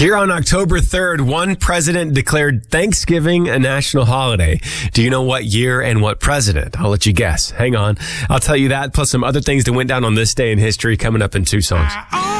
Here on October 3rd, one president declared Thanksgiving a national holiday. Do you know what year and what president? I'll let you guess. Hang on. I'll tell you that, plus some other things that went down on this day in history coming up in two songs.